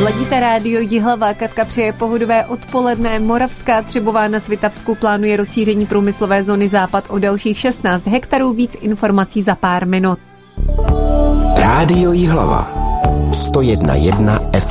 Ladíte rádio Jihlava, Katka přeje pohodové odpoledne. Moravská Třebová na Svitavsku plánuje rozšíření průmyslové zóny Západ o dalších 16 hektarů, víc informací za pár minut. Rádio Jihlava 101,1 FM.